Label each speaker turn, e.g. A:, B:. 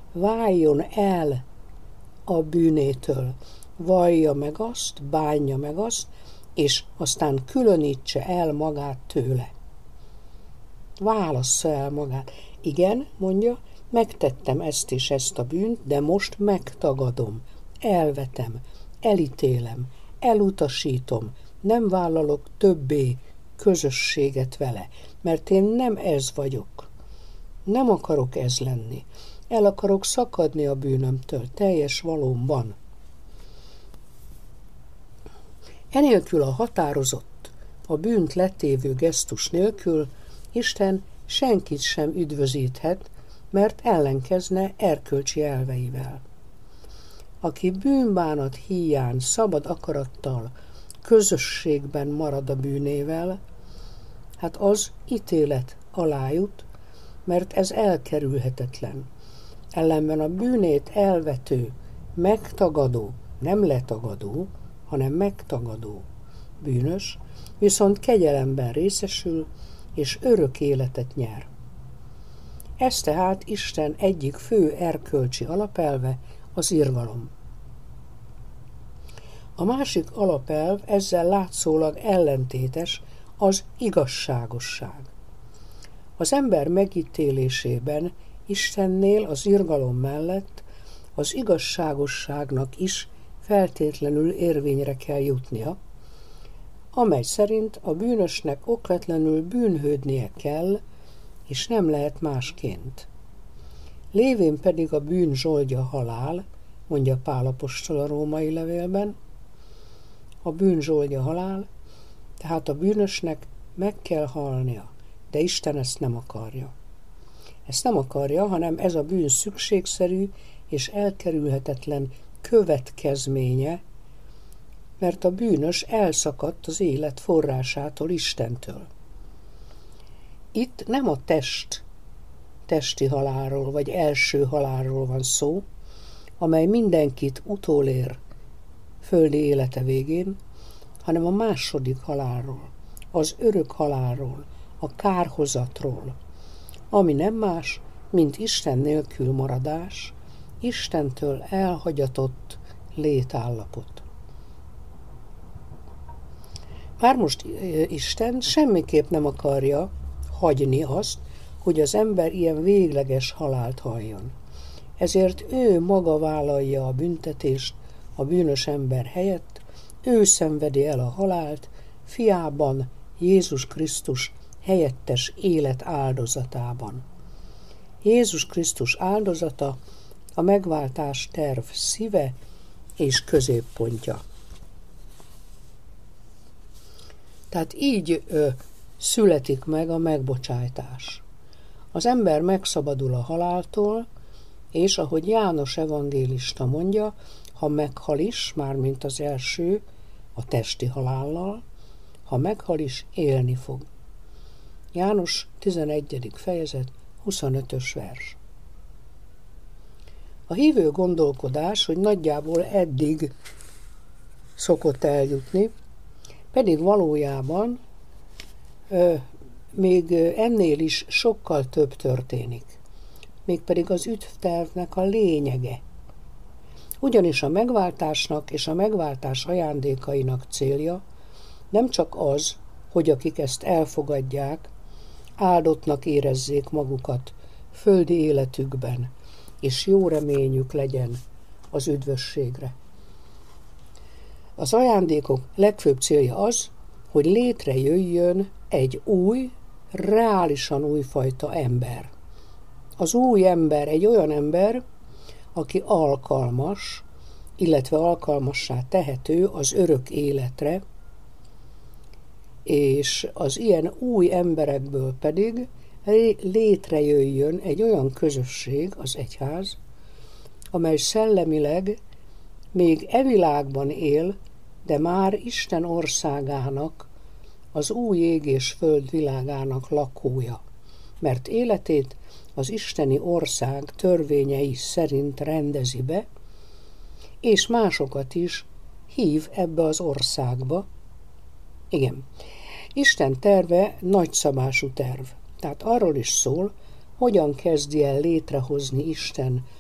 A: váljon el a bűnétől, vallja meg azt, bánja meg azt, és aztán különítse el magát tőle. Válassza el magát. Igen, mondja, megtettem ezt és ezt a bűnt, de most megtagadom, elvetem, elítélem, elutasítom, nem vállalok többé közösséget vele, mert én nem ez vagyok. Nem akarok ez lenni. El akarok szakadni a bűnömtől, teljes valóban. Enélkül a határozott, a bűnt letévő gesztus nélkül Isten senkit sem üdvözíthet, mert ellenkezne erkölcsi elveivel. Aki bűnbánat híján, szabad akarattal, közösségben marad a bűnével, hát az ítélet alá jut, mert ez elkerülhetetlen. Ellenben a bűnét elvető, megtagadó, nem letagadó, hanem megtagadó bűnös, viszont kegyelemben részesül, és örök életet nyer. Ez tehát Isten egyik fő erkölcsi alapelve, az irgalom. A másik alapelv ezzel látszólag ellentétes, az igazságosság. Az ember megítélésében Istennél az irgalom mellett az igazságosságnak is feltétlenül érvényre kell jutnia, amely szerint a bűnösnek okvetlenül bűnhődnie kell, és nem lehet másként. Lévén pedig a bűn zsoldja halál, mondja Pál apostol a római levélben, a bűn zsoldja halál, tehát a bűnösnek meg kell halnia, de Isten ezt nem akarja. Ezt nem akarja, hanem ez a bűn szükségszerű és elkerülhetetlen következménye, mert a bűnös elszakadt az élet forrásától, Istentől. Itt nem a testi halálról vagy első halálról van szó, amely mindenkit utolér földi élete végén, hanem a második halálról, az örök halálról, a kárhozatról, ami nem más, mint Isten nélkül maradás, Istentől elhagyatott létállapot. Már most Isten semmiképp nem akarja hagyni azt, hogy az ember ilyen végleges halált halljon. Ezért ő maga vállalja a büntetést a bűnös ember helyett, ő szenvedi el a halált, fiában, Jézus Krisztus helyettes élet áldozatában. Jézus Krisztus áldozata a megváltás terv szíve és középpontja. Tehát így születik meg a megbocsájtás. Az ember megszabadul a haláltól, és ahogy János evangélista mondja, ha meghal is, mármint az első, a testi halállal, ha meghal is, élni fog. János 11. fejezet, 25. vers. A hívő gondolkodás, hogy nagyjából eddig szokott eljutni, pedig valójában még ennél is sokkal több történik. Mégpedig az üdvtervnek a lényege. Ugyanis a megváltásnak és a megváltás ajándékainak célja nem csak az, hogy akik ezt elfogadják, áldottnak érezzék magukat földi életükben, és jó reményük legyen az üdvösségre. Az ajándékok legfőbb célja az, hogy létrejöjjön egy új, reálisan újfajta ember. Az új ember egy olyan ember, aki alkalmas, illetve alkalmassá tehető az örök életre, és az ilyen új emberekből pedig létrejöjjön egy olyan közösség, az egyház, amely szellemileg még e világban él, de már Isten országának, az új ég és föld világának lakója, mert életét az isteni ország törvényei szerint rendezi be, és másokat is hív ebbe az országba. Igen, Isten terve nagyszabású terv, tehát arról is szól, hogyan kezdi el létrehozni Isten